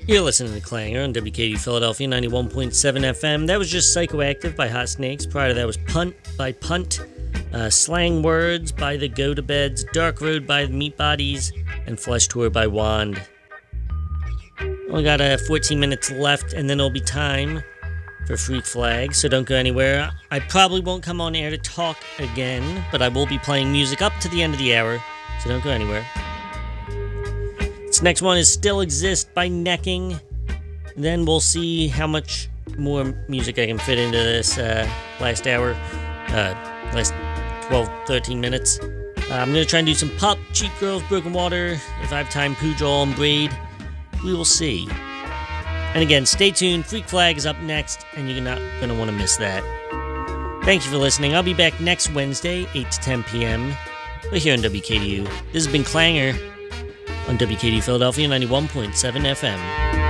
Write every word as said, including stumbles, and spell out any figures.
You're listening to Clanger on W K D Philadelphia ninety-one point seven F M. That was just Psychoactive by Hot Snakes. Prior to that was Punt by Punt, uh, Slang Words by the Go to Beds, Dark Road by the Meat Bodies, and Flesh Tour by Wand. Only got uh, fourteen minutes left, and then it'll be time for Freak Flag, so don't go anywhere. I probably won't come on air to talk again, but I will be playing music up to the end of the hour, so don't go anywhere. This next one is Still Exist by Necking. Then we'll see how much more music I can fit into this uh, last hour, uh, last twelve, thirteen minutes. Uh, I'm going to try and do some pop, Cheap Girls, Broken Water, if I have time, Pujol and Braid. We will see. And again, stay tuned. Freak Flag is up next, and you're not going to want to miss that. Thank you for listening. I'll be back next Wednesday, eight to ten p.m. We're here on W K D U. This has been Clanger on W K D Philadelphia ninety-one point seven F M.